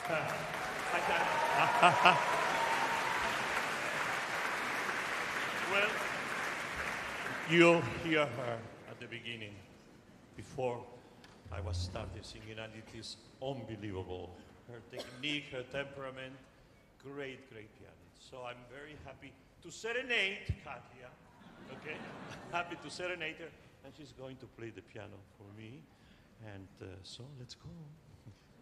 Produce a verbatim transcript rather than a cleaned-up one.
Hi, Katya. Well, you hear her at the beginning, before I was started singing, and it is unbelievable. Her technique, her temperament, great, great pianist. So I'm very happy to serenade Katya, okay? Happy to serenade her, and she's going to play the piano for me. And uh, so let's go.